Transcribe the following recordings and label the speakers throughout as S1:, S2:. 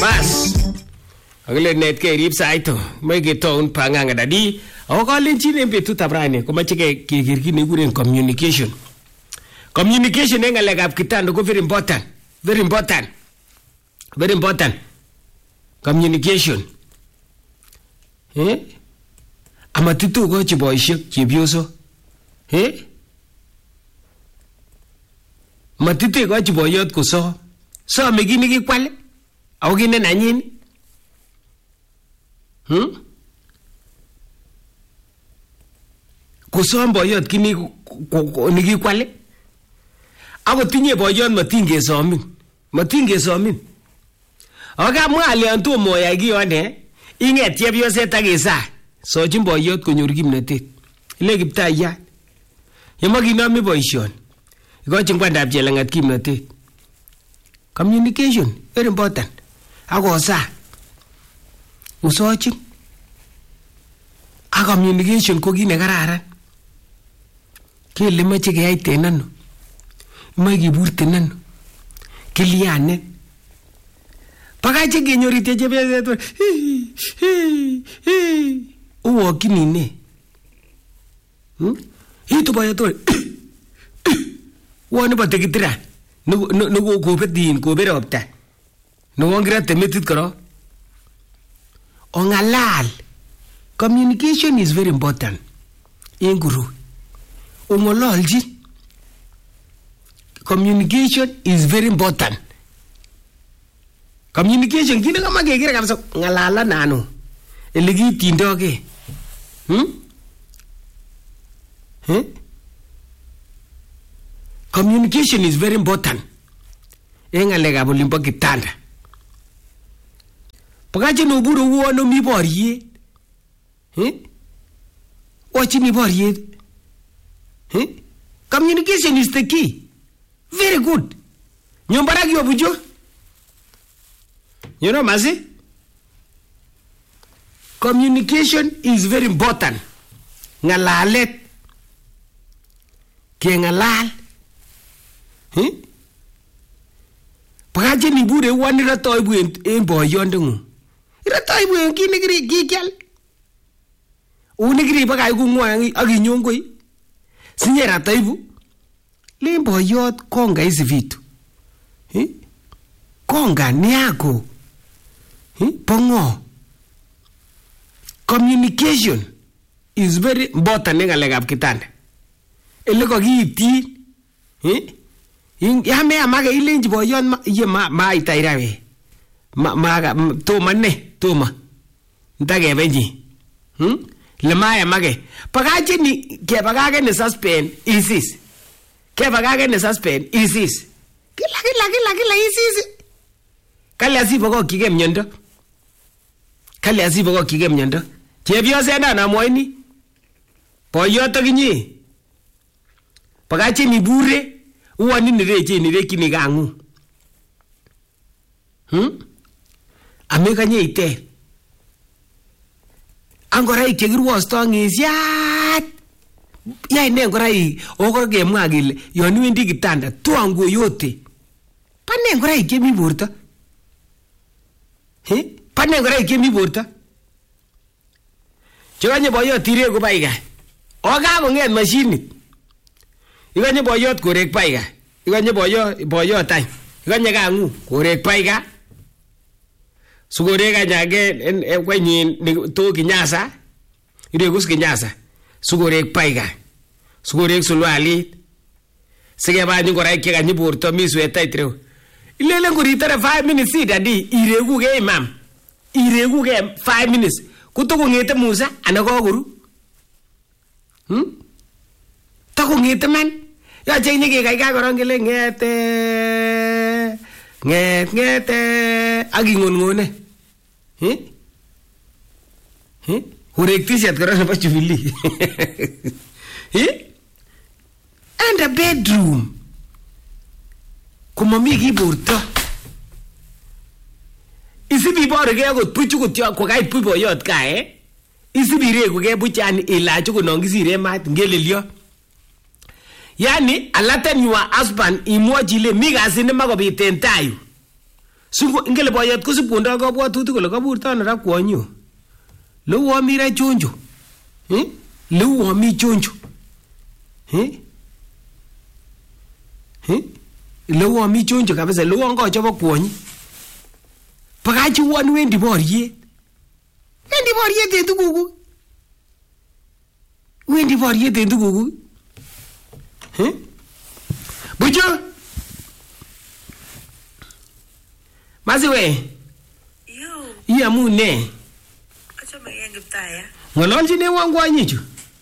S1: Bas. Agile net ke rip saito. Mai ke town panganga dadi. Ako kalenjin en betut abrani komache ke kirkin iguren communication. Communication en ngalekab kitanda ko very important. Very important. Very important. Communication. Amatitu ko chiboishek chebioso. Matite ko chiboyot ko so. So megini kikwale. Ako kine nanyin. Kusom boyot kini nikikwale. Ako tinye boyot matingesomin. Matingesomin. Oka mwalian tu moya kiyone. Inget chepyoset akisa. Sochin boyot konyor kimnatet. Ile kiptayat. Yemakinami boisyon. Ikochin kwandab chelangat kimnatet. Communication very important. Ako sa. Usochin. A communication ko kit nekararan. Kele mache keyai tenano. Mae kibur tenano. Kiliane. Pakache kenyorite chepyoset. Uwo kinine. Itu boyot. Wone ba tekitira. Nugo kobetin koberopta. Nugo ngirate metit koro. Ongalal. Communication is very important. Inguru. Ongololji. Communication is very important. Communication kina kama kekira kabisa ngalala nano. Elegi tindoke. Communication is very important. Engalega bolimbo kitanda. Pakache no buru uono mi boriye. Wachi mi boriye. Communication is the key. Very good. Nyombara kiwa bujo. You know, Mazi? Communication is very important. Ngalalet. Ke ngalal. Pakache ni bure wani ratoibu en boyondengu. Ratoibu en kinigiri kikial. Unigiri paka iku ngwangi aginyongoi. Sinye ratoibu. Le boyot konga hizi vitu. Konga ni yako. Pongo. Communication is very important ngalekab kitanda. Ele ko kiiti. Yame amage ilenji boyon ye ma itairawe. Ma toma ne toma. Ntage benji. Le ma amage. Pagaje ni ke bagage ne suspend isis. Ke bagage ne suspend isis. Kila isis. Kali asipo ko kige mnyondo. Kali asipo ko kige mnyondo. Chepyose na moini. Boyoto kinyi. Pagaje ni bure. Uwani nireche nireki ni gangu. Ameka nye ite. Angora ikegirwa stongisiat. Ya ine angora okoro gemwa kile yon wendi kitanda tuangu yote. Pane angora ikemi borta. Pane angora ikemi borta. Chokanye boyot tire ko baiga. Oga konget machine. Ikanye boyot korek paiga. Ikanye boyot tay. Ikanye kangu korek paiga. Sugoreka nyage kwenye to kinyasa. Iregus kinyasa. Sugorek paiga. Sugorek sulwali. Sige ba nyingo rai kega nyiburto misweta itreo. Ilele nguritare 5 minutes idadi iregu ge imam. Iregu ge 5 minutes. Kutoku ngete Musa anakoguru. Tako ngete man. Ya chenye ke kai korongele ngete agingonngone. Urek t-shirt korong pa chuvili. And the bedroom. Kumami kiburto. Isibi bore ke akot puchu kutyo kwa kai pupo yot ka Isibi re ke buchani ilachu kunongisire mat ngelelyo. Yani, alaten your husband imwachile mi kasi ne makobiten tayu. Sungo ngele boyot ko sipondo kabwatutik kole kaburto ana ra kwonyu. Luwo mi ra chonjo. Luwo mi chonjo. Luwo mi chonjo kabisa, luwo ngochobo kwonyi. Pakachi won wendi boriet. Wendi boriet en tuguku. Wendi boriet en tuguku. Bucho. Maziwe.
S2: Yo.
S1: Iamune.
S2: Achome ken Kiptaya.
S1: Ngololchine wangwanyichu.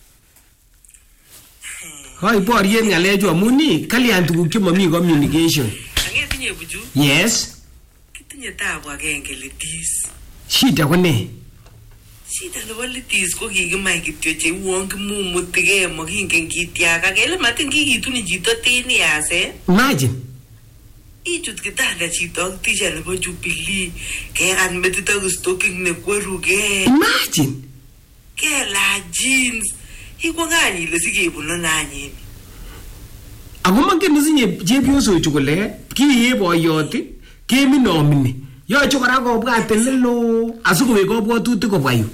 S1: Hoi boriet ngalechu amuni kalyan tuguk chemami communication.
S2: Angetinye buchu.
S1: Yes.
S2: Kitinye tabu agenge litis.
S1: Shida ko ne?
S2: Shida nebo litis ko kikimach kityo cheuon kimumutige makingen kityaga kele matin kikituni chito teni ase.
S1: Imagine.
S2: Ichut kitanda chito ak tisha nebo Jubilee kekan metit ak stocking nekweruge.
S1: Imagine.
S2: Kela jeans. Iko ngani ile sikebuno nanyi.
S1: Ako mangen usinye chepyosochu kole kiye boyot keminomini. Yoche kora kobwat lelo asikowek kabwatutik kobwa yu.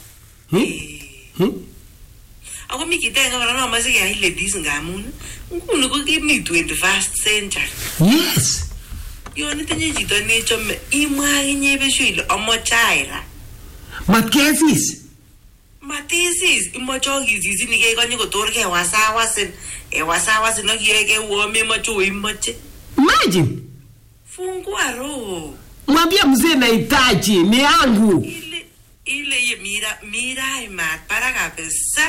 S2: Ako mi kitenge kora nomoche keyai ladies ngamun nguni ko kimi 21st century.
S1: Yes.
S2: Yon itinye chito nechome imwa akinye besho ile amoche aira.
S1: Matkesis.
S2: Matesis imoche okisisini kekonye kotor kewasawasin. Wasawasin ak iyeke uo memoche oimoche.
S1: Imagine.
S2: Fungua roho.
S1: Mwambie mzee nahitaji ni yangu.
S2: Ile ye mira imat para kabisa.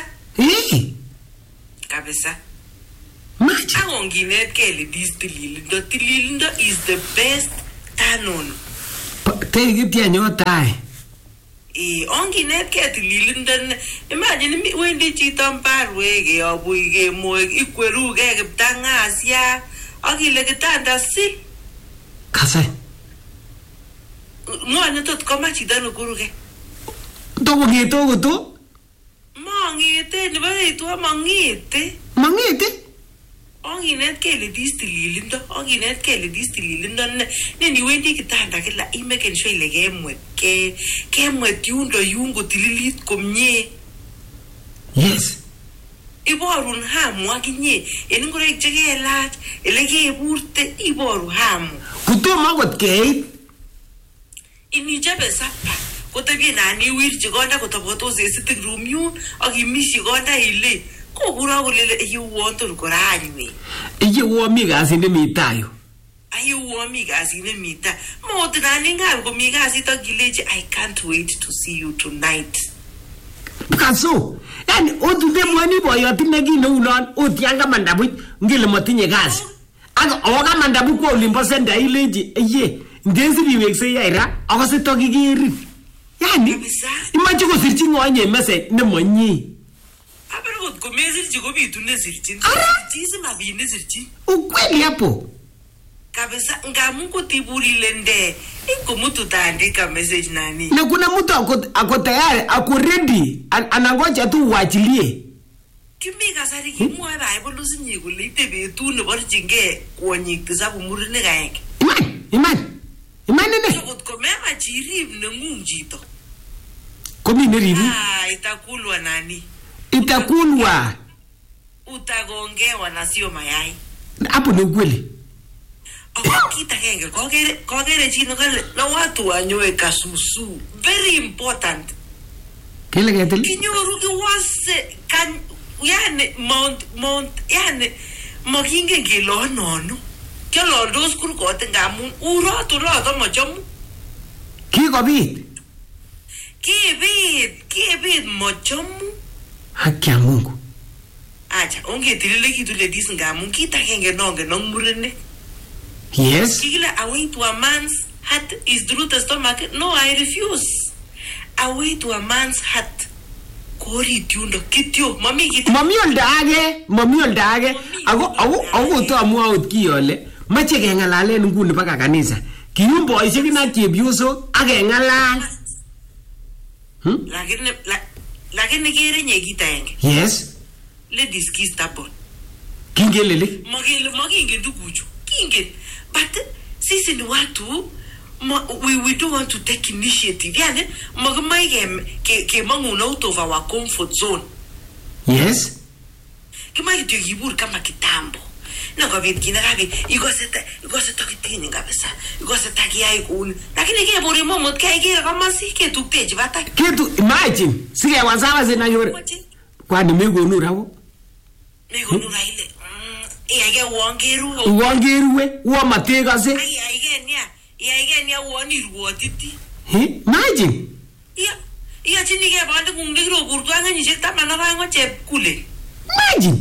S2: Kabisa.
S1: Imagine.
S2: Angonginet ke lidis tililindo. Tililindo is the best canon.
S1: Take it nyotai.
S2: Onginet ke tililindo. Imagine wendi chito mbarwe ke abui ke moek ikweru ke Kiptangasya akile kitanda sil.
S1: Kasai.
S2: Mwana tot koma chito nukuruke.
S1: Toko geto to?
S2: Mangete nebo itwa mangete.
S1: Mangete?
S2: Onginet ke lidis tililindo. Onginet ke lidis tililindo. Nini wendi kitanda kila imeken sure ile kemwet yundo yungo tililit komye.
S1: Yes.
S2: Iborun hamu akinye. En ngoroik chekelach ele keburte iboru hamu.
S1: Kutomo akot keit.
S2: Inichobe sapa kotebye nani wirchi konda kotobotos en sitting room yun ak imishi konda ile kokuro kole iuon tor koranywe.
S1: Iyeuo mi kasit nemi tayo.
S2: Ayuo mi kasit nemi ta. Mot nani ngal komi kasit ak ilechi I can't wait to see you tonight.
S1: Kaso, yani otunde mwani boyot nekine unon ot yan kamanda buch ngele matinye kasi. Ak okamanda buch kwa olimbo senda ilechi eye ndesiriwekse yaira akose tokikerin. Yani imache kosirchi ng'onye message nemonyi.
S2: Abara kot komesirchi kobitu nesirchin. Sirchi mabit nesirchin.
S1: Ukweli hapo.
S2: Kabisa ngamun kotiburi lende ikomutu taandika message nani.
S1: Na kuna mtu ako tayari ako ready anangoja tu uachilie.
S2: Kimi kasari kimwoe Bible usinye kole ite betut neborchingei kwonyik tisabu murenik aenge.
S1: Iman nene.
S2: Kot komema chirib neng'ung chito.
S1: Komi neribu.
S2: Itakulwa nani?
S1: Itakulwa.
S2: Utagongewa na sio mayai.
S1: Hapo ni ukweli.
S2: Ako kita kenge kogere chino kale na watu wanyoe kasusu. Very important.
S1: Kile ketil.
S2: Kinyoru kiwase kan yani mount yani makingen kilo nono. Kyololdos kurkote ngamun uroto mochomu.
S1: Kikobit.
S2: Kibit mochomu.
S1: Haki ya Mungu.
S2: Acha ongetilile kitu ladies ngamun kita kenge nonge nong murenik.
S1: Yes.
S2: Kila away to a man's heart is through the stomach. No, I refuse. Away to a man's heart. Kori tundo kityo mami kityo.
S1: Mami oldage. Ako to amwa ot kiyole. Mache kengalalen nguni baka kanisa. Kiyum boisiek na chepyoso ak kengalal.
S2: Lakini kerenye kitaenge.
S1: Yes.
S2: Ladies ki stubborn.
S1: Kingelele.
S2: Magingen tukuchu. Kingen. But sisi ni watu we don't want to take initiative. Yani, magmay ke mangun out of our comfort zone.
S1: Yes.
S2: Kima kitu yibur kama kitambo. Nakabit kinagabi, igose tokitini kabisa. Igose takiai kun. Lakini ke bori momot kai ke kama si ke tukteji bata.
S1: Kitu imagine, sige wasawa zina yore. Kwani mego rawo?
S2: Mego nura ile. Iage wangeru.
S1: Wangeruwe, wa matega se.
S2: Iage nya wani ruotiti.
S1: Imagine.
S2: Iya chini ke bande kungdiro kurtuanga nyise tamana rango chep kule.
S1: Imagine.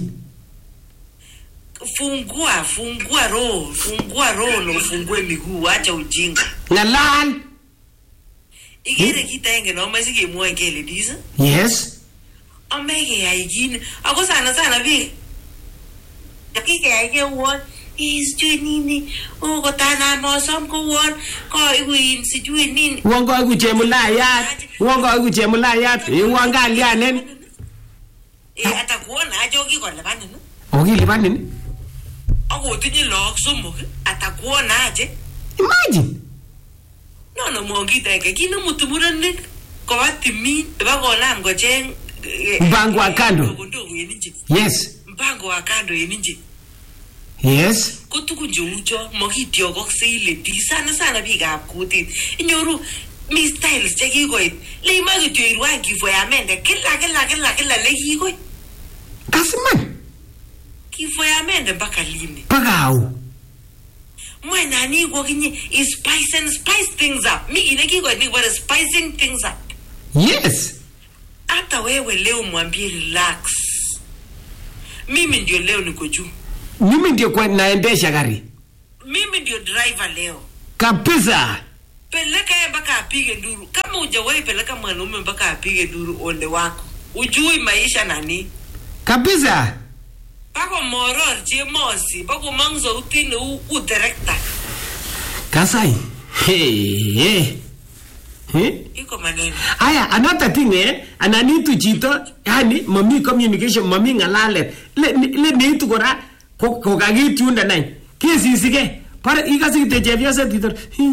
S2: Fungua roho no fungue miguu acha ujinga.
S1: Ngalal.
S2: Igere kitenge no masige muengele disa.
S1: Yes.
S2: Amege aigin. Ako sana bi. Yakike aige won is nini. O kotana mosom ko won ko iwin sijui nini.
S1: Wongo iku chemulayat. Wonga lianen.
S2: Atakuona ajoki kwa labani no.
S1: Ogi libanin.
S2: Ako tinye lok somok atakuona aje.
S1: Imagine.
S2: No mwongita ke kino mutumuranik ko batimi bakolam ko cheng
S1: mpango wa kando. Yes.
S2: Mpango wa kando yeninje.
S1: Yes.
S2: Ko tukun jeucho makitiokokse ile sana biikab kutit. Inyoru mi styles che kikoit. Le imagine irwan kifoyamende kila le kikoit.
S1: Kasiman.
S2: Kifoyamende mpaka lini?
S1: Pagao.
S2: Mwana ni kwa kinye is spice things up. Mi inekikoit ni kwa spicing things up.
S1: Yes.
S2: Hata wewe leo mwambie relax. Mimi ndio leo niko juu.
S1: Mimi ndio kwa naendesha gari.
S2: Mimi ndio driver leo.
S1: Kabisa.
S2: Peleka yeye mpaka apige nduru. Kama hujawahi peleka mwanaume mpaka apige nduru ole wako. Ujui maisha nani?
S1: Kabisa.
S2: Pako moror je mosi, pako mangzo utine u director.
S1: Kasai. Hey.
S2: Iko maneno.
S1: Aya, another thing ananitu chito, yani mami communication, mami ngalalet. Le nitu kora kokagitiunda nai. Kisisike. Para ikasi kitechepyose tito.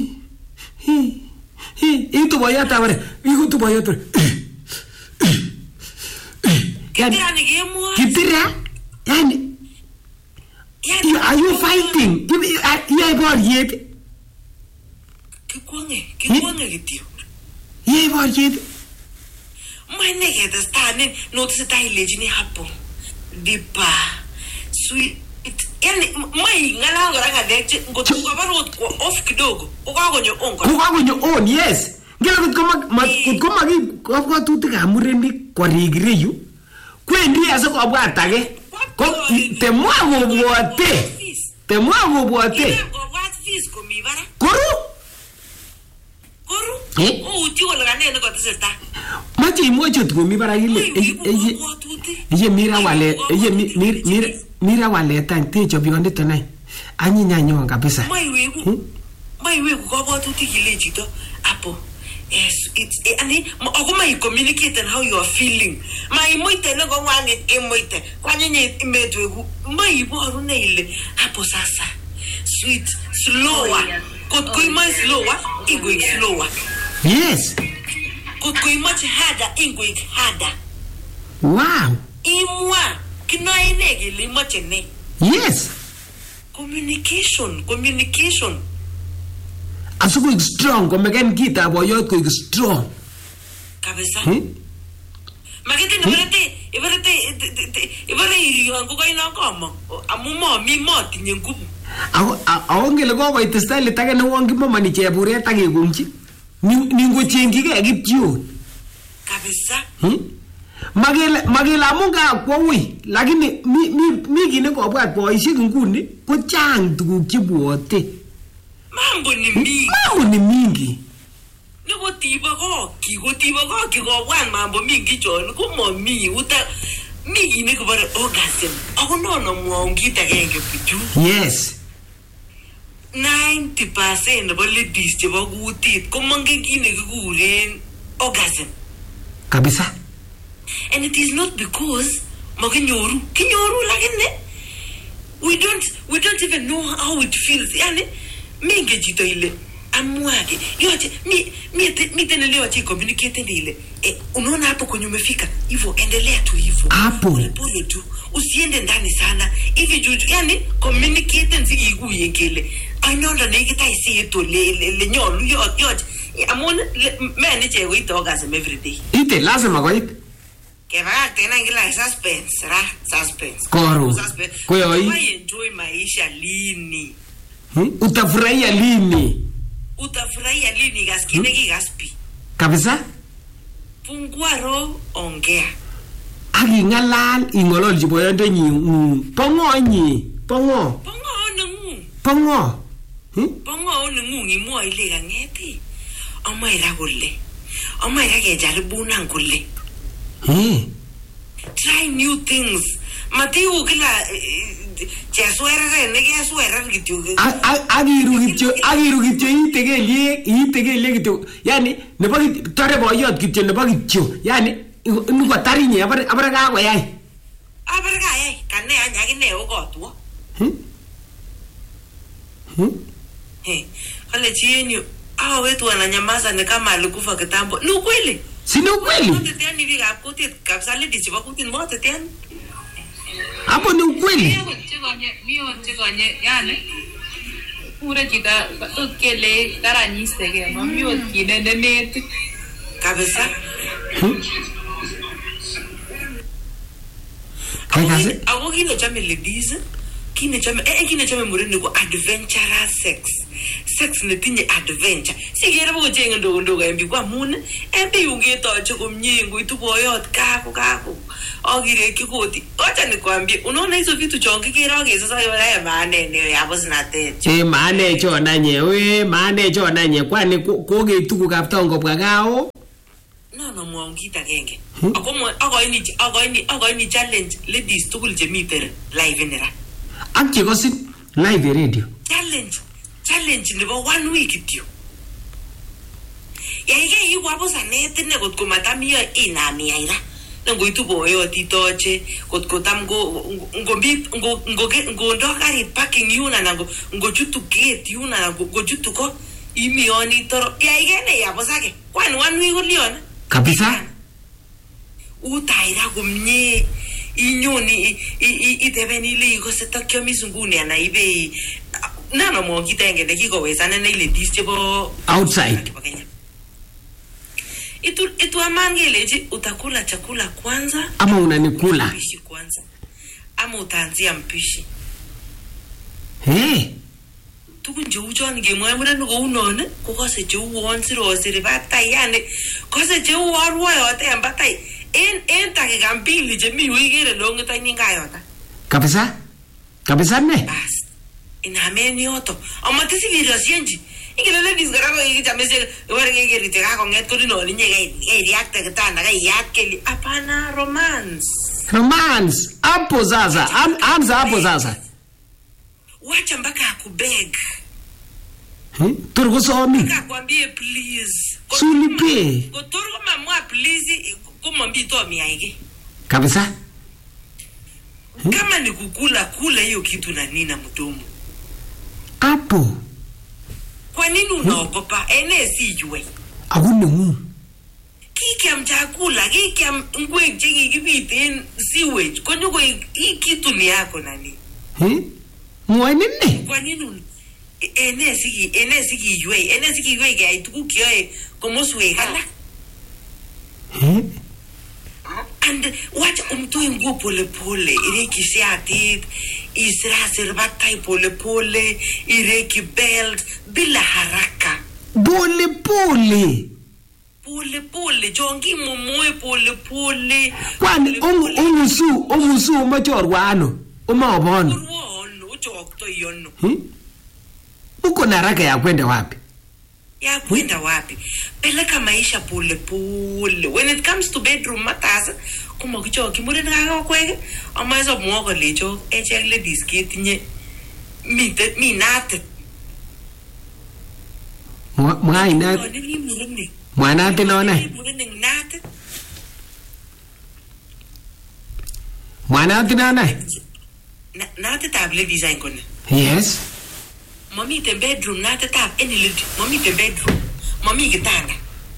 S1: Itu boyata bare. Ikutu boyata.
S2: Kitira ni gemwa.
S1: Kitira? Yani are you fighting? You are yet.
S2: Kikwange kitio.
S1: Ye varje.
S2: Mine get the standing notice tailejini hapo. Dipa. Sweet. Yani mai ngala ngara ngade ngotuka baro off kidogo. Ukagonyo ongo.
S1: Ukagonyo on, yes. Ngela kutkoma kwa tutika murendi kwa rigireyu. Kwendi asa kwa bwatake. Ko temwango bwote. Temwango bwote. Koru.
S2: Uti wala kanene kwa tiseta.
S1: Machi imocho tukumi bara ile. Eye mira wale tante chobionde tonai. Anyi nyanyo kabisa.
S2: Maiwe kwa tuti kile jito apo. Yes, it's ani oguma you communicate and how you are feeling. Mai moite na go wane emoite. Kwanye nye medwegu. Mai boru na ile hapo sasa. Sweet, slower. Kotko imai slower, ingo slower.
S1: Yes.
S2: Kotko imai harder, ingo harder.
S1: Wow.
S2: Imwa kino enege limoche ne.
S1: Yes.
S2: Communication.
S1: Asuko strong, komeken kita boyot ko strong.
S2: Kabisa. Makete ibarete iriwangu ko ina kama. Amumo mi moti nguvu.
S1: Awongele ko koit style take ne wongi mama ni chebure take gumchi. Ningo chengike kityo.
S2: Kabisa.
S1: Magela amunga kwa ui, lakini mi kine kobwat boisiek nguni ko chang tuguk chebwote.
S2: Mambo ni
S1: mingi.
S2: Niko tiba ko wan mambo mingi chon ko momi uta mingi ne ko bare orgasm. Ako no mwongita kenge pichu.
S1: Yes.
S2: 90% of ladies chebo kutit ko mange kine kikuren orgasm.
S1: Kabisa.
S2: And it is not because kinyoru lakini we don't even know how it feels. Yani mingi jito ile amwage yote mi tena leo ati communicate ile unaona hapo kwenye umefika hivyo, endelea tu hivyo
S1: hapo
S2: pole tu, usiende ndani sana hivi juju, yani communicate nzigi ikuyekele ayinonto nekitaisi yeto le nyolu yote amona mene che uitoka sem every day
S1: ite lazima koit
S2: keva tena ngila suspense
S1: koro koyoi
S2: enjoy maisha lini
S1: utafurahia lini
S2: gaskine kigaspi
S1: kabisa
S2: fungua roho, ongea
S1: aking'alal ing'ololchi boyondenyi pongonyi pongo
S2: nengung imwoe ile kang'eti amaira kole amaira kejaribunan kole try new things matiu kila cheswerere nekeswerer kityo
S1: akiru kityo iite kelyek kityo, yani nebo tore boyot kityo nebo kityo, yani nukotarinye abare kakoyai
S2: kane anyakine okotwo kale chienyu wetu ananyamaza ni kama alikufa kitambo. Ni ukweli?
S1: Si ni ukweli?
S2: Mwateteani hivi kaputi kabisa ladies wakuti mwateteani.
S1: Hapo ni ukweli?
S3: Mio yani ure chita tukele taranyisege mio kineneneti
S2: kabisa. Ako kino chame ladies, kino chame mureni ko adventurous sex netinye adventure. Sigere boko jenga ndogo embi kwa mune embi ungetoche komnye ngoitu boyot kako agire kikoti. Acha nikwambie, unaona hizo vitu chongikira oge sasa yole maana ndio yabo zinateche.
S1: Maana chona nyewe, maana chona nye kwani koge tuku kapta ngobwa gao.
S2: No mwangita genge. Ako ini challenge ladies tukul jemiter live nera.
S1: Akche kosit live radio.
S2: Challenge nebo 1 week ityo. Yaige yu wapo sanete ne kotko matamia inami aira. Ngoitu boyot itoche kotko tam ngo gari parking yuna na ngochutu gate yuna na ngochutu ko imioni toro. Yaige ne yapo sake. Kwani 1 week uliona?
S1: Kabisa.
S2: Utaira kumnye inyoni itebeni ile ikoseta kyomis nguni anaibe nano mwangita engene kikowezana na ile dis chebo
S1: outside.
S2: Itu amangeleji utakula chakula kwanza
S1: ama unanikula
S2: mpishi kwanza ama utaanzia mpishi. Tukunje uchoni gemwa mureno ko unone ko kose che uwon sirosiri batai yani kose che uwarwo yote ambatai en dakika mbili je mi wigere longita nyingayota. Kabisa ne bas inameni yoto amatisi virosienji ingilele disgarago ikichamese wale ngeri kako ngeto lino linye react kitanda yakeli apana romance
S1: hapo sasa anza hapo sasa
S2: wacha mpaka akubeg
S1: turukusomi
S2: akakwambie please
S1: sulipe
S2: kotoru mama please kumwambie to miaige
S1: kabisa.
S2: Kama ni kula hiyo kitu na nina mdomo
S1: hapo.
S2: Kwa nini unaogopa? Sijue
S1: akune mu
S2: kiki mchakula kiki ngwe jigi kibiten sewage konyo hii kitu ni yako nani
S1: mwanene.
S2: Kwa nini siki yue ga itukukioe komoswe kala and watch umtoe nguo pole ireki siatit israsir batai pole ireki belt bila haraka pole jongi momoe pole
S1: kwani umusu machorwano umaobono
S2: uchokto yono
S1: uko na haraka ya kwenda wapi?
S2: Peleka maisha pole. When it comes to bedroom matters, kuma kicho kimure nga kwege, amazo mwoko lecho, echek ladies kitinye mi nate.
S1: Mwanate nona. Mwanate nona.
S2: Nate table design kone.
S1: Yes.
S2: Momiten bedroom natetab any lady. Momiten bedroom. Mami kitanda.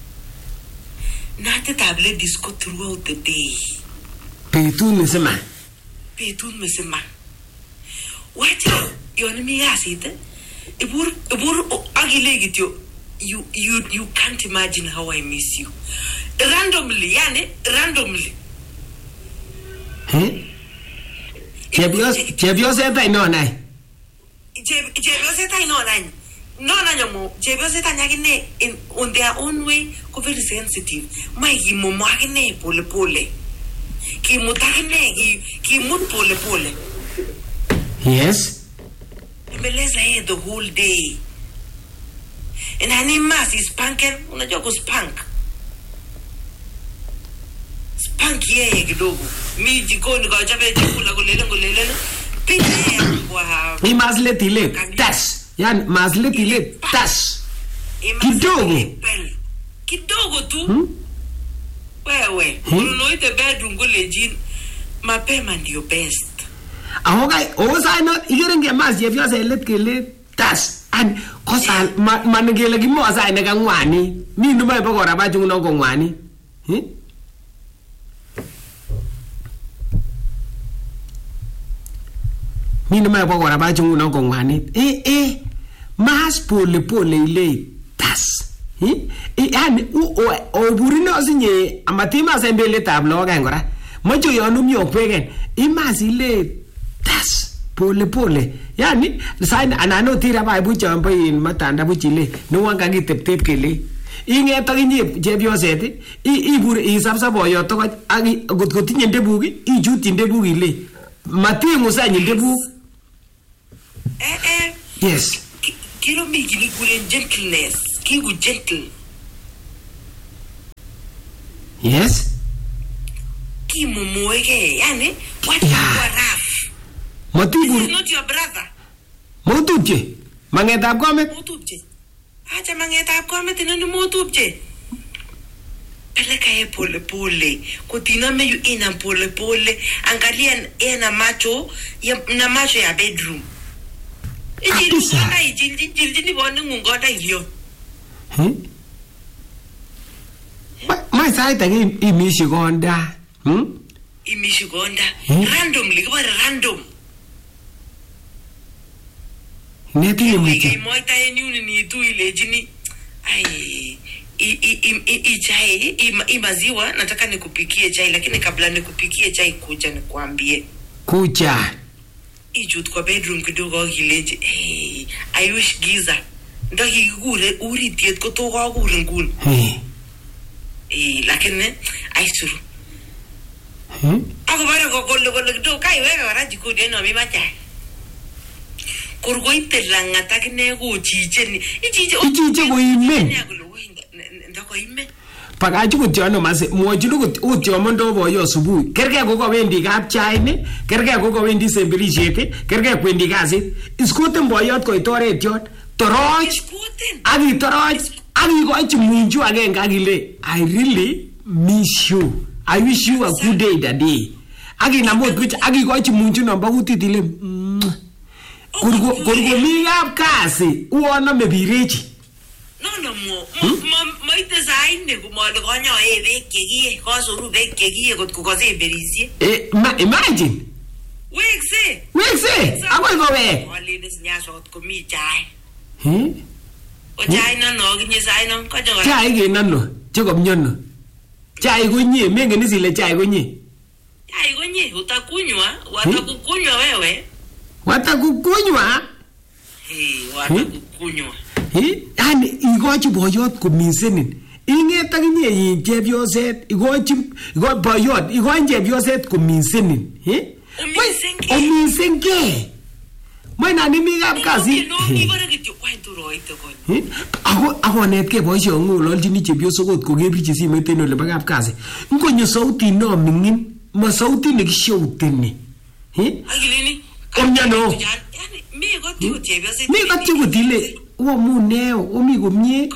S2: Natetab ladies go throughout the day.
S1: Betut misima.
S2: Betut misima. Wacha yonimi kasit ibur agile kityo. You can't imagine how I miss you. Randomly.
S1: Chebioseta inonai.
S2: Chebioseta inonai. No, Chebioseta nyagine on their own way ko very sensitive. Mai kimomo agine pole. Kimut pole.
S1: Yes.
S2: Imeleza here the whole day. And hani mas is spanker, unajua ko spank. Spank yeye kidogo. Mi jikoni kwa chape chakula kulele. Pite kwa.
S1: Ni masletile tas. Yani masletile tas. Kidogo tu. Wewe, unoite bedroom kule jini. Mapema ndio best. Okay, osano igere mas Chepyoset let kele tas. An kosal manigele gimo asai ne kangwani. Mi nduma ibokora ba jungu no kongwani. Mi nduma ibokora ba jungu no kongwani. Mas pole ile tas. Yani oburino sinye amatima sembele tablo ngora. Mojo yonum yokwegen. Imas ile tas. Pole. Yani sign anano tira ba bucha mbo in matanda buchile. No wanga gitep kele. Inget aginye Chepyoset ibur isabsa boyo to agi gotinye ndebugi ijuti ndebugi le. Matingu sanye ndebu. Yes.
S2: Kilo mi gili gure gentleness. Kingu gentle.
S1: Yes.
S2: Kimumuege yani what you are rough.
S1: Motibu.
S2: This is not your brother.
S1: Motubje. Mangetab komet.
S2: Motubje. Acha mangetab komet inani motubje. Peleka ye pole. Kutina me yu ina pole. Angalia ena macho ya bedroom. Ijili bone ngungoda ilio.
S1: My side again imishigonda.
S2: Imishigonda. Randomly, kibare random.
S1: Neti yemiti.
S2: Moita yenyuni ni tu ile jini. Chai imaziwa nataka nikupikie chai lakini kabla nikupikie chai kuja nikuambie.
S1: Kuja.
S2: Ijut kwa bedroom kidogo gileje. I wish giza. Ndaki gure uri tiet ko to ga gure ngul. Lakini aisuru. Ako bare ko gol kidogo kai wega wara jikoni no mi macha. Kurgoite langata kine go chicheni.
S1: Ichiche go ime.
S2: Ndako ime.
S1: Pagachu kutyono mase mwochulu kutyomo ndo boyo asubuhi. Kerge ko wendi kapchai ne, kerge ko wendi semberisiet, kerge kwendi kasit. Iskuten boyot ko itoret yot. Toroch. Agi toroch. Agi ko chimunju agenge agile. I really miss you. I wish you a good day that day. Agi namot kuch agi ko chimunju namba utitile. Kurgo mi gap kasi uona mebirechi.
S2: No mo design ne ko mo le gonyo bekegie ko suru bekegie ko koze berisie.
S1: Imagine. Wekse. Akoy go we.
S2: Oli des nyaso ko mi chai. O chai no ginye sai no ko jo.
S1: Chai ge nano, chego mnyono. Chai go nye menge ni sile chai go nye.
S2: Chai go nye watakukunywa wewe.
S1: Watakukunywa?
S2: Watakukunywa.
S1: Yani igochi boyot kuminsenin. Inget akinye Chepyoset igochi boyot igochi Chepyoset kuminsenin. Ominsenge. Mwana nimi gap kasi. Ako netke boisyo ngololchini Chepyosok ko kebirchi simet en ole bo kap kasi. Ngonyo sauti no mingin, ma sauti nekishouteni.
S2: Agilini.
S1: Omnyano.
S2: Mi
S1: ko dile. Omuneo, omi komie.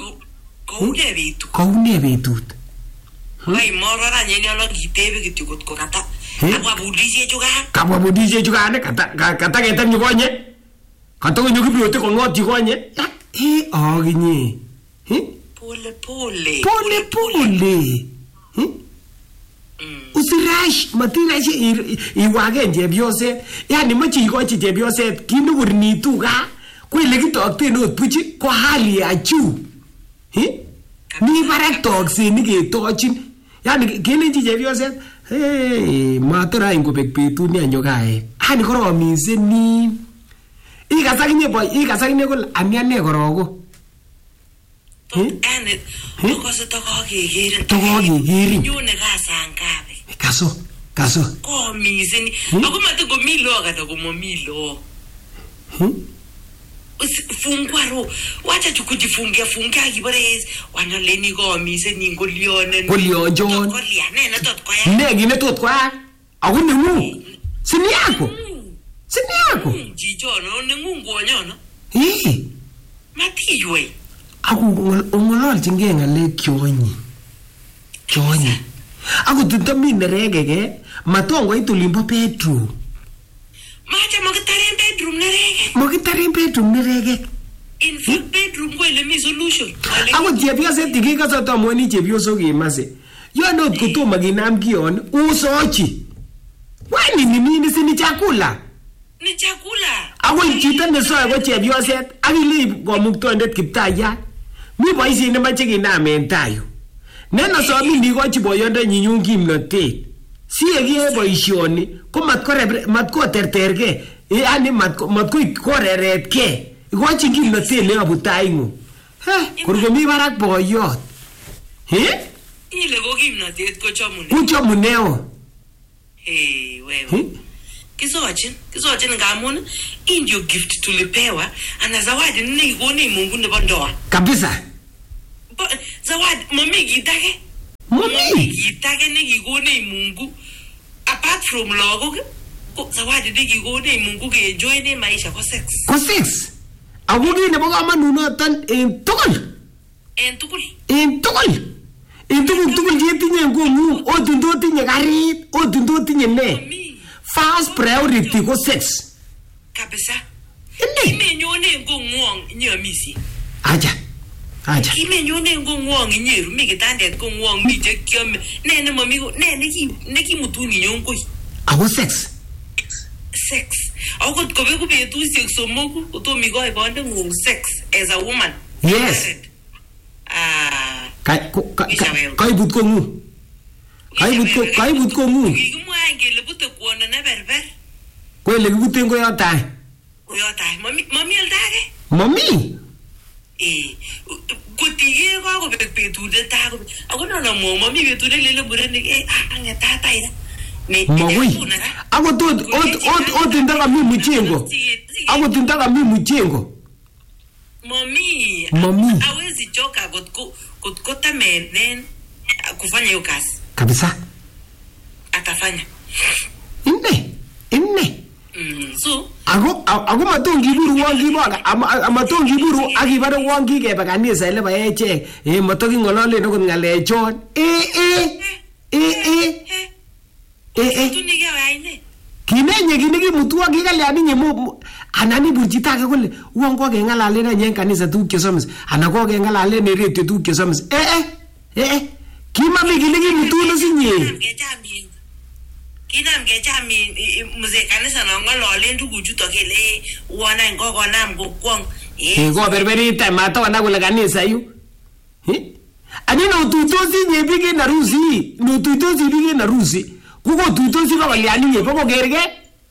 S1: Kaune betut.
S2: Ai morora nyeni olo gitebe kityo ko kata. Abwa budisye juga ne kata ketem nyokonye.
S1: Katokonyo Kibiwott kong'ot konye. Aginye. Pole. Usirash matirash iwagen chepyoset. Yani moche ikochi chepyoset kinugurnitu ga. Kwele kitokten ot puchi ko hali ya juu. Ni barak tokset niketochin. Yani kelenji chepyoset, matara ingobek betut ni anyokae. Hani koromiseni. Ikasakinye kole amiane korogo.
S2: Ane akose tokokekerin. Nyone kasangabe. Kaso. Komiseni. Ako matakomi lo kata komomi lo. Fungwaro. Wacha tukujifungia kibore wanaleni komiseni ngolione.
S1: Kolionjon.
S2: Koliane tot koya.
S1: Negi ne tot koya. Ako nengu. Sini yako.
S2: Jijono nengu ngonyono. Matiywe.
S1: Ako ongololchingei ngalek kyonyi. Ako tutami neregege matongoit olimbo bedroom.
S2: Macha makitaren bedroom nerege. In fact bedroom ko ile mi solution.
S1: Ako chepyoset tikikase tamwoni chepyosok kemase. Yonot kotomo kinam kion usochi. Wani nini si ni chakula. Ako chito nesoe ko chepyoset akile komuktondet Kiptayat. Mi boisiet nemache kinam en tayu. Neno somi ndikochi boyondenyi nyun kimnotet. Siye kiyoe boisioni ko matkoterterge. Yani matkoreretge. Ikochi kimnotet neyobu taingu. Korkomi barak boyot.
S2: Ile ko kimnotet kochomune.
S1: Kuchomuneo.
S2: Wewe. Kisochin ngamun ndio gift tulipewa ana zawadi nikikoni Mungu nebo ndoa.
S1: Kabisa.
S2: Zawadi mami kitake. Kitake nikikoni Mungu apart from logok. Zawadi nikikoni Mungu ke join maisha ko sex. Ako
S1: kii nebo kamanut noton en tugul. En tugul chetinye ng'ung, otundo tinye karit, otundo tinye ne. First priority ko sex.
S2: Kabisa. Imenyone ng'ung nyamisi.
S1: Aja.
S2: Imenyone ng'ung nyeru mi kitandet ng'ung mi chekiame. Ne mami ne kimutuni nyongoi.
S1: Ako sex.
S2: Ako kobeku betusiek somoku kotomi koi bonde ng'ung sex as a woman.
S1: Yes. Kaibut kong'ung.
S2: Kikimwae kele bute kwono ne berber.
S1: Ko ele kibuten koyotai.
S2: Mami aldage?
S1: Mami.
S2: Kotige kakobek betut netai. Ako nono mami betut nelele murenik ang'etatai ra.
S1: Magui. Ako tot ndakami muchengo. Mami.
S2: Hawezi choka kutko tamenen kufanya hiyo kazi.
S1: Kabisa.
S2: Atafanya.
S1: Inne.
S2: So.
S1: Ako matongiburu akibare wangi kebe kanisa ile ba eche. Matoki ngololen akot ngalechon.
S2: Tunige waine.
S1: Kinenye kinigimutwa kikalyan inye anani burchita ake kole uon kokengalalen en kanisa tuguk chesomis ana kokengalalen en radio tuguk chesomis. Kimami kinikimutuno sinye.
S2: Kinam kechami mzee kanisa na ngololen tuguchuto kele uona ngokonam kokwong.
S1: Ko berberita matawana kule kanisa yu. Anina ututosi nye bigi na rusi. Nututosi bigi na rusi. Kuko tutosi kwa waliani nye poko gerge.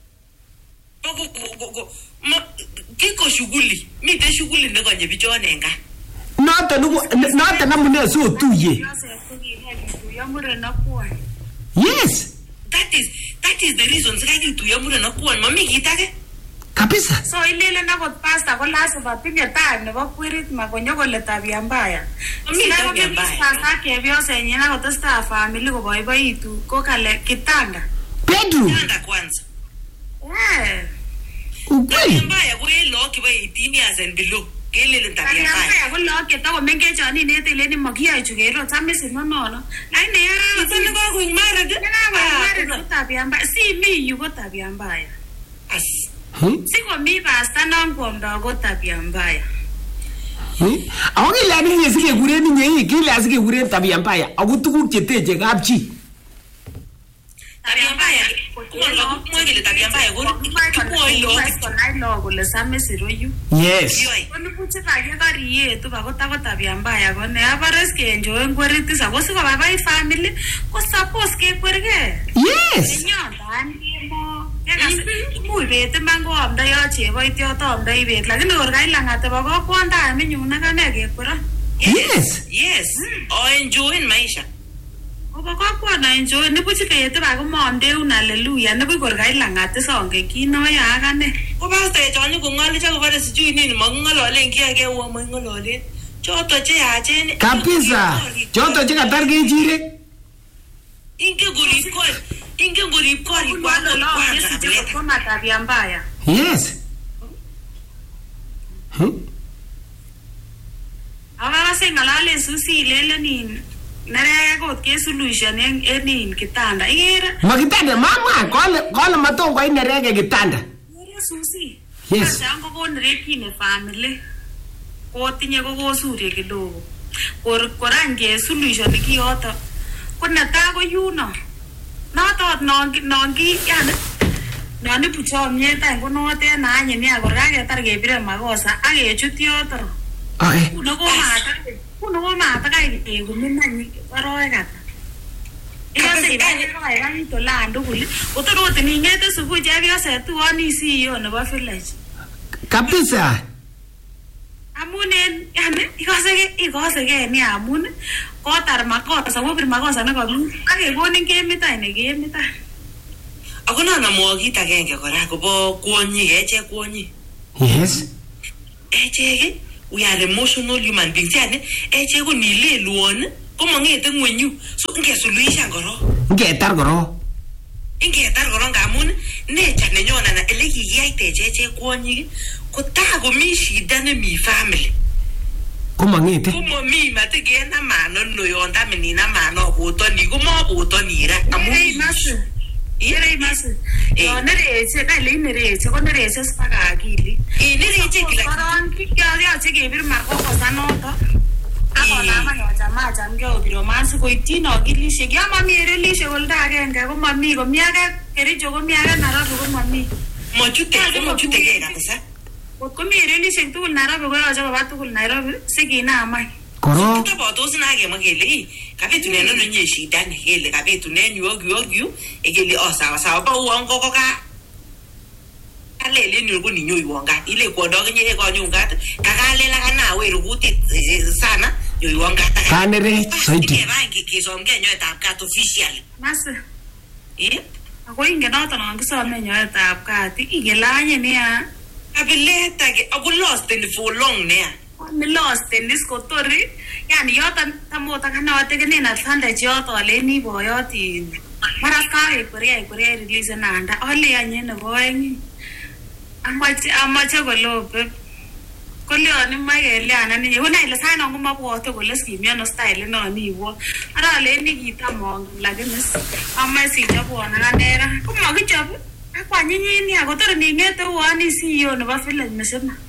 S2: Kiko shughuli. Mite shughuli niko nye bichone nga.
S1: Nata namune so tuye. Yes.
S2: That is the reason sikaji tuyamure na kuwa mami kitake.
S1: Kabisa.
S3: So ilele na kot pastor ko lazima tinye time nebo kwirit makonyo kole tabia mbaya.
S2: Mami tabia mbaya.
S3: Sasa kebyosa yenye na kotesta family ko boiboitu ko kale kitanda.
S1: Bedroom.
S2: Kitanda kwanza.
S1: Ukweli.
S2: Mbaya ko elo kiba 18 years and below. Kelele tabia mbaya.
S3: Mbaya ko lo ke tawo mengechoni nete leni makia chugero samisi nono. Laini ya.
S2: Sana ko ku married.
S3: Tabia mbaya. Si mi yuko tabia mbaya. Sikomi pasta non kwomdo ko tabia mbaya.
S1: Ako kile ninyi sikekuren ninyi, kile asikekuren tabia mbaya. Ako tuguk cheteche kapchi.
S2: Tabia mbaya. Kumwagile tabia mbaya
S3: kole same siroyu.
S1: Yes.
S3: Konibuche bakekoriyetu bakotako tabia mbaya kone abares kenjoen kweritis ako sikobabai family ko suppose kekwerge.
S1: Yes.
S3: Nyondan kemo. Muy bet iman ko amdoi cheboitiot amdoi bet lakini kor kailang'ate bo kokwonda aminyun akane kekwero.
S1: Yes.
S2: O enjoy maisha.
S3: Obo kokwona enjoy nibuch bet ba komondeun haleluya nibuch kor kailang'ate songe kinoyo akane.
S2: Ko pasta echoni kong'oli cha kobare sijui nini making'ololen ki age uo making'ololen. Choto che yachen.
S1: Kabisa. Choto che katar kechirek.
S2: Ingen kurib korik kwanza
S3: koma tabia mbaya.
S1: Yes.
S3: Akase ng'alalen Susi ilelenin nereke kot kesulution en kitanda. Ikere?
S1: Makitanda mama kole maton koit nereke kitanda.
S3: Ikere Susi?
S1: Yes.
S3: Chang kokonerekine family. Kotinye kokosurye kidogo. Koran kesulution kiyoto. Ko netai ko yuno. Notot nongi yani nani puchomyet any ko notet naanye nia kor kaketar kebire makosa ak kechut yoto. Kuno komatakay kekumin aroek ata. Ikose ibakakait olan tugul. Kotor ot ining'ete subui chepyoset tuwon isi iyo nebo village.
S1: Kabisa.
S3: Amun yani ikosege ni amun kotar makosa kobir makosa nekablu ak kekonin kemitai nekemitai.
S2: Ako nanamwa kit agenge kora kobo kwonyik echek kwonyik.
S1: Yes.
S2: Echek we are emotional human beings. Yani echek ko nilelwon komang'ete ngwenyu. So ngesuluhishan korok.
S1: Ngetar korok
S2: ngamun nature nenyon ana ele kikiyaitech echek kwonyik kotakomi shida nemi family.
S1: Komang'ete.
S2: Komomi matikena mano noyonda menina mano botoni komabotoni ra amun
S3: Ireimasi. Yo nereche kale nereche ko nereche spaka akili.
S2: Nereche kila.
S3: Koron yoche kebir makosa noto. Ako nama yocham keobiro mansi koityin akilishek. Yo mami relishek olda agenge ko mami komi age Kericho komi age Nairobi ko mami.
S2: Mochute kabisa.
S3: Kot komi relishek tugul Nairobi koyoche koba tugul Nairobi sikinamai.
S1: Korok
S2: kitabotos nakemwa kele kabitunen ano nye shida ni kele kabitunen yu ekele sawa ba uongo ko ka alele ni ko ninyo yuonga ile kwondo kenye ko nyunga kakalela kana we rukuti sana yo yuonga
S1: kanere saidi
S2: ke bangi kisomge nyoetab kat official
S3: Masi. Ako ingen noton ngisome nyoetab kat ikelanye nia
S2: kabileta ke ako lost in for long nia
S3: ni lost in this kotori yani yoton tamota kana wategene na advantage yoto aleni boyoti mara kare korea release nanda ole yanye ne boengi amache kolope koleoni mageliana ni una ile sana ngoma bwote kole skimiano style no ni wo ara aleni kitamong lakini amaisi jabona kanera kumakichop akwanyinyi akotor ningete uani CEO nebo village mesema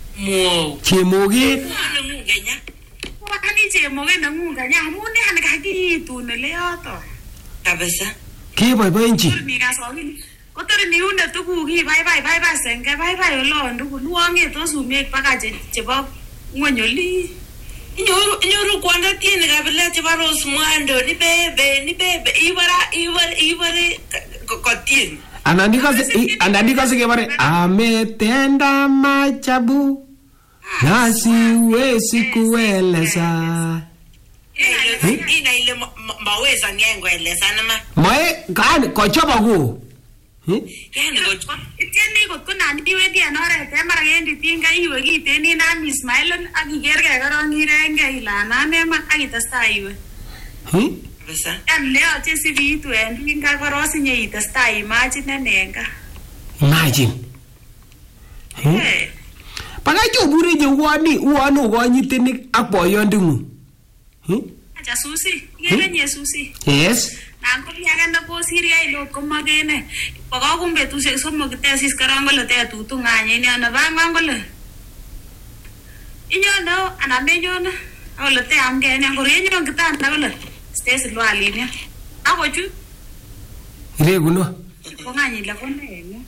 S1: chemoget
S2: ngenya
S3: Wakani chemoget nangunganya amun yani kakiitun ele yoto
S2: kabisa
S1: keboiboenchi
S3: kotor niune tuguk bye senge bye olon tugul wongetos umiek baka chebo ngweny oli
S2: inyoru kwanda tiene kabila chebo Rose Muhando ni bebe ibare kotien
S1: anandikase kebare ametenda machabu na siwezi kueleza
S2: ina ile maweza niengoeleza nama
S1: mae kochoba ku
S2: yani
S3: tieni kot ko nan iwendi en oret mara kendi tinga iwe kiteni nan Ismail ak ikerge korong irenge ilanane ma ak itestai iwe
S2: bisa
S3: le yoche sibiitu en tinga korosinye itestai imagine nenga
S1: imagine Pakacho bure je uwani ukonyitenik ak boyondingu
S3: Acha susi, ikere susi.
S1: Yes.
S3: Nangko piyakanda po Syria ilot kumagene. Paka kumbe tu se somo tesis karangole te tutu nganye ni ana bangangole. Inyo no anamenyo na. Ole te amge ni ngorenyo kita ndagole. Stes lo aline. Ako chu.
S1: Ile guno.
S3: Ko nganye la konene.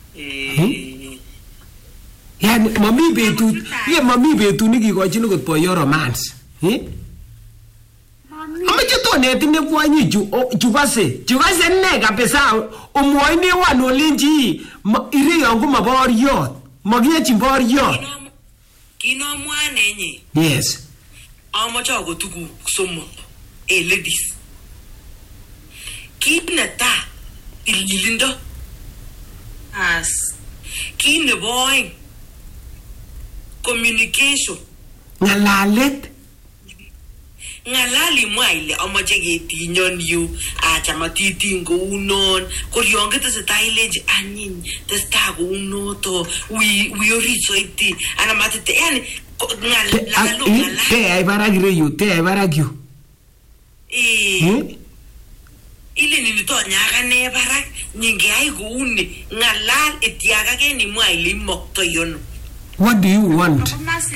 S1: Yani mami betut, ye mami betut nikikochin okot boyo romance. Amache tonet ine kwonyi chukase ne kabisa omwoine wan olenji ireyon ko maboriot makiyechin boriot.
S2: Kinomwane nye.
S1: Yes.
S2: Amache ako tuguk somok ladies. Kit netai tililindo.
S3: As
S2: Kit nebo oeng communication.
S1: Ngalalet.
S2: Ngalali mwa ile amache ketinyon yu achamatitin kounon koryon ketesetai ilenji anyiny testai kounoto wi orisoiti ana matite yani ngalalo
S1: Te ay barak yu.
S2: Ile nilitonyakane barak nyingeyai kouni ngalal etiakake ni mwa ile imokto yono.
S1: What do you want?
S3: masi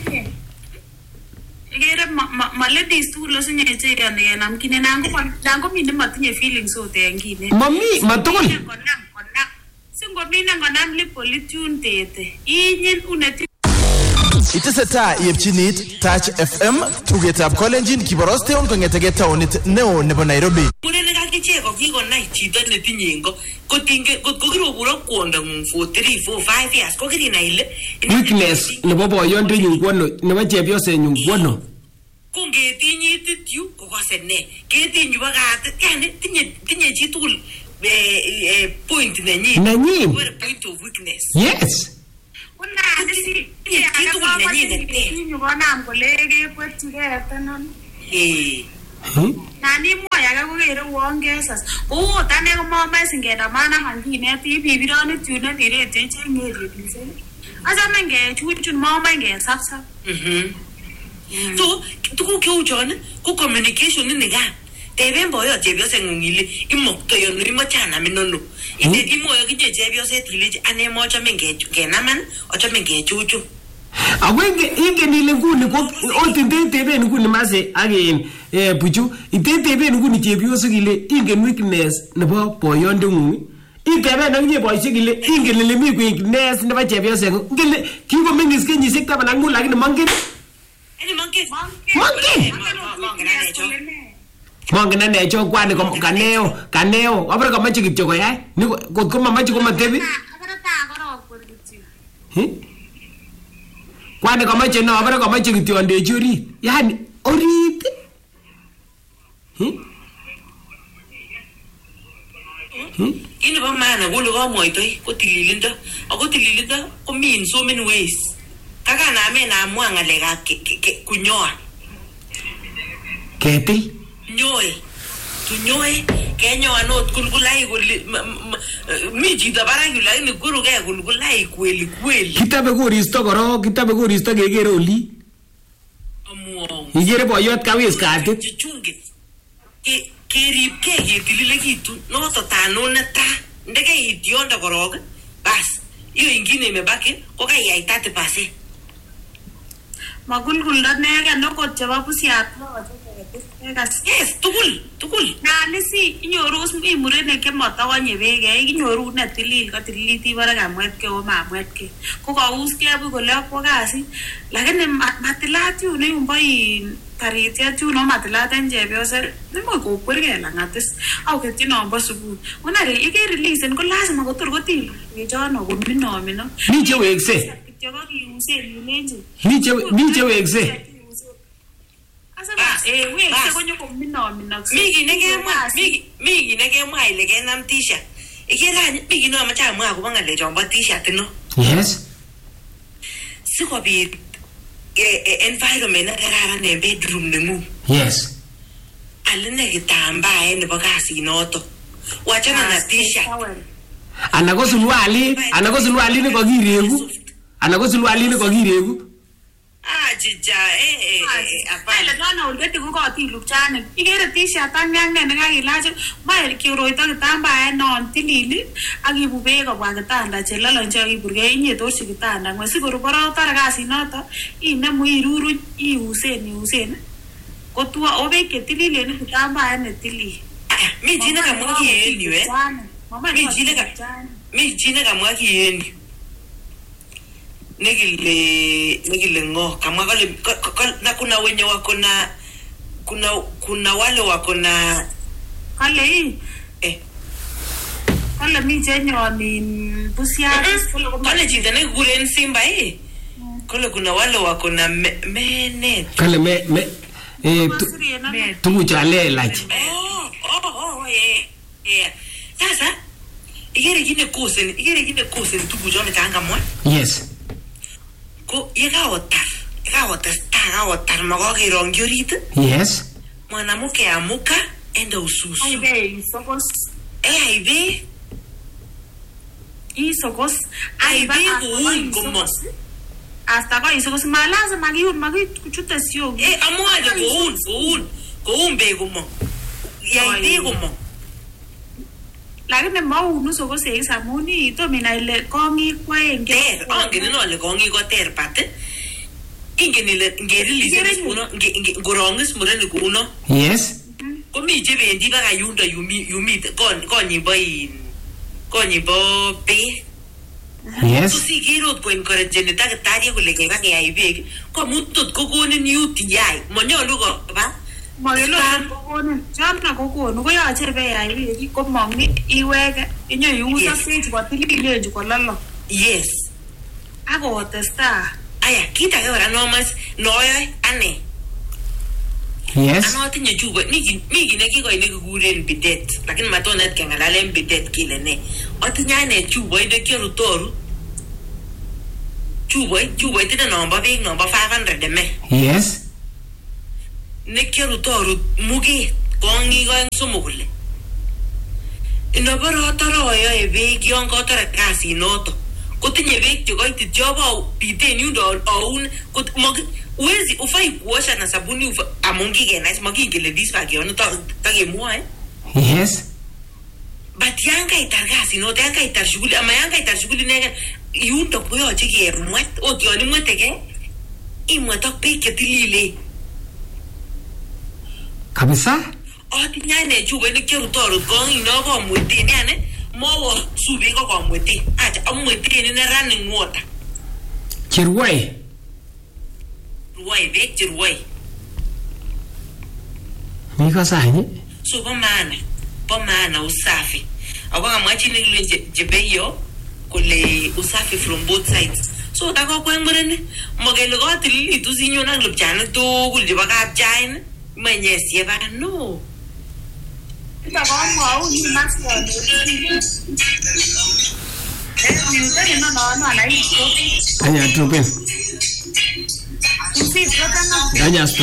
S3: igere ma ladies tu lo sinye che ya namkine nango minde matinye feelings ote ngine.
S1: Mami matugul.
S3: Singo mina ngonam li politune tete. Inyin uneti
S4: Iteseta yepchinit Touch FM tugetab Kolenjin kiborosteon kongetege taonit neo nebo Nairobi.
S2: Munene kakicheko kikonai chito netinye ngo kotinge kotko kiroburo kwondo ng'ung for 3 4 5 years ko kirina ile
S1: Weakness nebo boyondenyu kwono nebo chepyosenyu kwono.
S2: Kongetinyi tityu kokose ne ketinyu bakat yani tinye chi tugul point nenyin. Point of weakness.
S1: Yes.
S3: una sisi ya kama ni ngona mkolege kwetu ketenon. Nani moya kakukere uonge sasa. Tane mama singenda maana hangineti bibirani tune direte chengeri bise. Asa menge chuchun mama nge sapsa.
S2: So tuku ke uchone ku communication ni ga. Teben boyo chepyose ngungile imokto yono imochana minono. Ite imoyo kinye chepyose tilije ane mocha menge kenaman ocha menge chuchu.
S1: Awenge ingenile nguni ko otindeteben nguni mase again buchu itenteben nguni chepyose kile ingen weakness nebo boyondengung iteben akye boyse kile ingen le mi weakness nebo chepyose ngile kikomengis kenyisiek 10 lakini mangen Mangena necho kwani kaneo abra kamache kityo koyai niko kotko mamache komatebi kwani kamache no abra kamache kityo andechi orit yani orit
S2: Ini ba maana kule ko moitoi ko tililindo ako tililindo ko mean so many ways kaka na ame na amua ngalega kunyoa
S1: ketil
S2: nyoe tunyoe kenyoa not kulkulai kuli mi chito barak yu lakini kuruke kulkulai kweli
S1: kitabe koristo kekere oli
S2: amuo
S1: igere boyot kawis katit
S2: chunge keripke ketililekitu noto tanoneta ndeke itionda korok bas hiyo ingine imebaki ko kaiyai 30%.
S3: Magulgulda nega noko chaba pusiat yes tugul nani si inyoru imurene ke matawanye bege inyoru na tilil ka tiliti bara amwet ke o mamwet ke ko kaus ke bu ko la ko kasi lakini matilati une umbai taritia tu no matilata nje biose nimo ko kurge la ngatis au ke tino basubu una re ike release ko lazima ko tur ko til ni jono ko mino
S1: ni je wekse
S3: jogo ki use lenje
S1: ni je wekse
S3: wekse konyo ko mino
S2: migi nege mwa ile kenam t-shirt ikera migi no macha mwa ko bangale jomba t-shirt no
S1: yes
S2: sikobit environment na kararan ne bedroom nengu
S1: yes
S2: aline kitamba nebo kasi noto wachana na t-shirt
S1: ana ko sulwali ni ko kiregu
S2: Chicha,
S3: Pale dona ulgeti ko ti lupchane. Igere t-shirt ang ne ngakilach mai kiroito kitamba non tilili akibu beek kobwa kitanda chelolonjo iburge inye torchi kitanda ngwesigoru boro tar kasi noto inemu iruruny iusen kotua obek ketililen kitamba ne tilili.
S2: Mi jina kamwa kienyu Mi jina kamwa kienyu. Negile ngo kama wale na kuna wenye wako na kuna wale wako na
S3: kale kale mi jenyo ni busia
S2: kale jinda ne gulen simba kale kuna wale wako na mene
S1: kale me tu jale laji
S2: sasa igere gine kosen tu jone kanga mwa
S1: yes
S2: ko yekaotar magokirongyi orit.
S1: Yes.
S2: Mwanamke amuka enda ususu.
S3: Aibe sokos.
S2: Aibe.
S3: Sokos.
S2: Aibe kuungumo.
S3: Hasta kwa sokos malaza kuchuta sio.
S2: Amwaje kuun gumo. Yaibe gumo.
S3: Lakini mau sokos samuni to mina ile kongi kwa
S2: enge. Angeni no le kongi ko ter pate. Ingeni le ngeri lisere kuno ngorongis mureni kuno.
S1: Yes.
S2: Komi jebendi baka yunda yumi konyibo pe.
S1: Yes.
S2: Tusi giro ko encourage ta tari ko leke ba ke aibe ko mutut ko konin UTI monyolu ko ba
S3: Magelo kokone chana kokone ko yache be aibe ko mongi iweke inyo iusa stage kwa tilile ko lalo.
S2: Yes.
S3: Ako testa.
S2: Aya, kita ke ora nomas noyo ane.
S1: Yes.
S2: Ano tinye chuba migi neki ko ineki kuren bidet lakini matona kengalalen bidet kile ne. Otinya ne chuba inde kiru toru. Chuba ite number 500 me.
S1: Yes.
S2: Nekiru toru mugi kongi ko en sumukule. Inoboro toro yo ebe kion ko tara kasi noto. Kotinye bek che koitit jobo piten yundo aun kot uwezi ufai kuosha na sabuni amongi genais magingele dispa kion tagemwa
S1: Yes.
S2: But yanga itargasi noto yanga itar shughuli ama yanga itar shughuli nega yundo ko yo chike mwet o tioni mwetege imwetok bek chetilile
S1: Kabisa?
S2: Otinya ne chuba ne kiru toru kong ino ko mwete ni ane mowo subi ko mwete acha amwete ni na running water
S1: Chirwai.
S2: Ruwai bek ruwai
S1: Miko sahi?
S2: so po maana usafi ako kama chini kile jebeyo kule usafi from both sides so tako kwengmurene mogele ko tilili tu sinyo na lupchana to kulje baka jain manyesi ba no
S3: Ita ko mo ni masyo. No, la hizo.
S1: Anya tupen.
S3: Sí, no.
S1: Anya sto.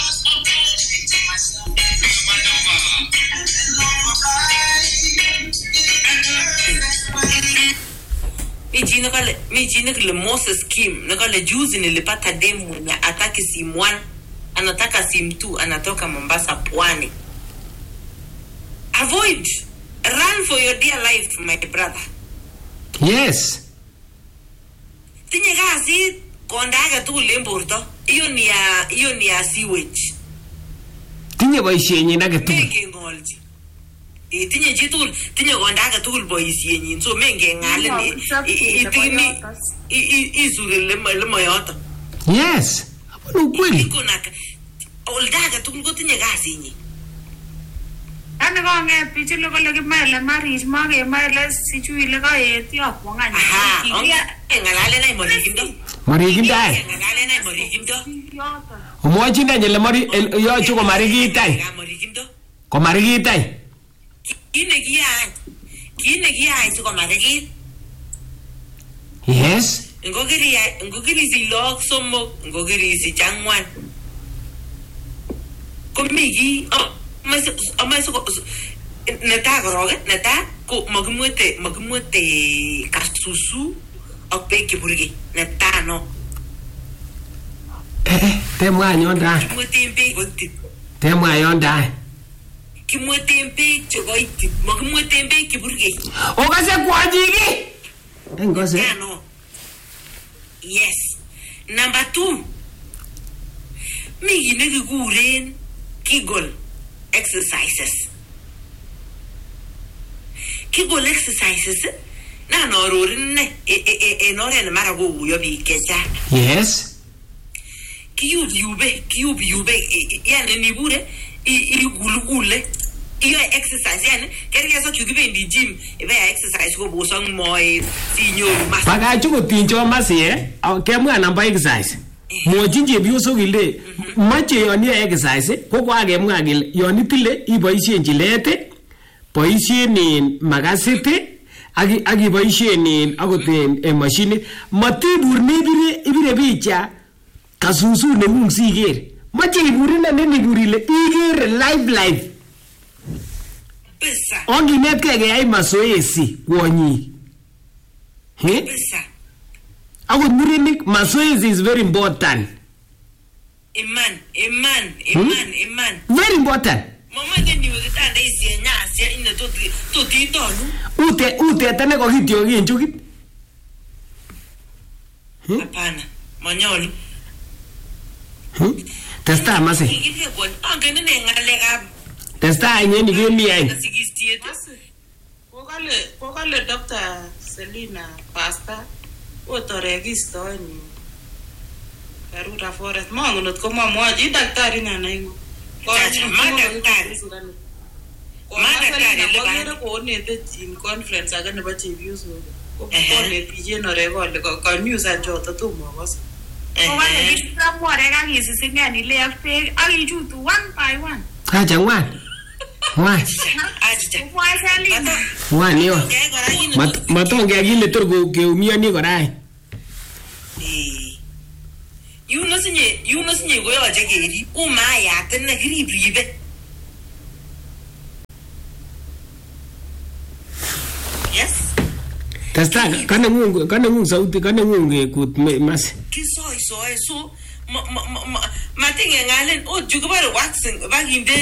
S2: mi jina kale Moses Kim na kale juzi nilipata demu na ataki simu 1 anataka simu 2 anatoka Mombasa pwani. Avoid, run for your dear life my brother.
S1: Yes.
S2: Tinye kasi kondaga tu lemborto iyo ni ya sewage.
S1: Tinye boisienyin age tugul.
S2: Menge ngolji. Tinye jitul tinye kondaga tugul boisienyin so menge ngale ni izure le moyoto.
S1: Yes. Hapo ukweli.
S2: Kuna oldaga tugul ko tinye kasi nyi.
S3: Ano ko nge pichilo ko lagi mele maris mage mele sichuile ka eti akwanga ni.
S2: Aha, ngalale na morigindo.
S1: Marigindai.
S2: Ngalale na morigindo.
S1: Umwachi ndanye le mari yo chuko marigitai.
S2: Morigindo.
S1: Ko marigitai.
S2: Kine kiya chuko marigit.
S1: Yes.
S2: Ngogiri si lok somo, ngogiri si changwan. Komigi amaso neta goroge neta ko magmute kasusu ak peke burgi neta no
S1: Temwa yonda.
S2: Kimweten beek koitit.
S1: Temwa yonda.
S2: Kimweten beek che koitit. Makimweten beek cheburgei.
S1: Okase kwanyiki. Engose.
S2: Ano. Yes. Number 2. Mi kit nekikuren Kegel exercises. Kegel exercises nan arorin ne en oret ne mara kokuyo biik chechang.
S1: Yes.
S2: Kiyubyube yani nibure igulugule iyo exercise yani kerke so kibendi gym ibe exercise ko bosong moet sinyoru mas
S1: Bagachu kotincho masi kemwa namba exercise. Mochin chepyosok ile mache yon iyoe exercise ko kokakemwa kele yon itile iboisien chilet, boisien makasit ak iboisien akot en mashinit. Matibur ibire picha kasusu nengung siker. Mache ibur inene ibur ile ikere live.
S2: pesa
S1: Onginetkei keyai mazoezi kwonyik.
S2: pesa
S1: Akot murenik mazoezi is very important.
S2: Iman.
S1: Very important.
S2: Mama niwe kitanda isi nyasi ina toti tonu.
S1: Ute tane kokityoki njukit.
S2: Hapana. Manyoni.
S1: Testa mase.
S2: Ikike kon angen ne ngalekab
S1: Testa nyeni kemi ai.
S2: sigistiet.
S3: Kokale Dr. Selina Pastor otorekistoen Karura Forest mangunot komamwochi daktari nanai konete chin conference age nebo chepyosok konet biik en orekole ka news achoto tomo akose
S5: Kokale kitamwore kakisisingen ile ak beek ak ichutu one by one.
S1: Acha ngwan.
S2: Achicha.
S5: Kokwae Selina.
S1: Ngwan yo.
S2: Kaya kora kinu.
S1: Matonge akile tor keumiani kora.
S2: Yuno sinye koyoche kerib. Umayat ne kiribe. Yes.
S1: Testa kanengung sauti kanengung kut mas.
S2: Kisoisoe so matinge ngalen jukubare waxing bakinde